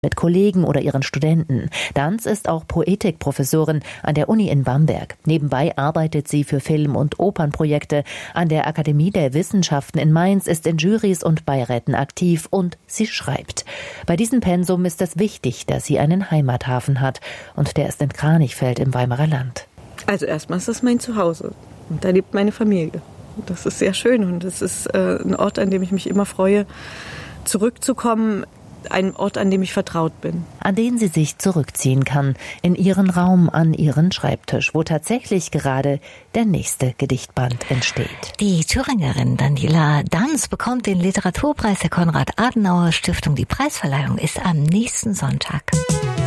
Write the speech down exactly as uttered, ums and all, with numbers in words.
mit Kollegen oder ihren Studenten. Danz ist auch Poetikprofessorin an der Uni in Bamberg. Nebenbei arbeitet sie für Film- und Opernprojekte. An der Akademie der Wissenschaften in Mainz ist in Jurys und Beiräten aktiv und sie schreibt. Bei diesem Pensum ist es wichtig, dass sie einen Heimathafen hat. Und der ist in Kranichfeld im Weimarer Land. Also erstmal ist das mein Zuhause. Und da lebt meine Familie. Das ist sehr schön und es ist äh, ein Ort, an dem ich mich immer freue, zurückzukommen. Ein Ort, an dem ich vertraut bin. An den sie sich zurückziehen kann, in ihren Raum, an ihren Schreibtisch, wo tatsächlich gerade der nächste Gedichtband entsteht. Die Thüringerin Daniela Danz bekommt den Literaturpreis der Konrad-Adenauer-Stiftung. Die Preisverleihung ist am nächsten Sonntag.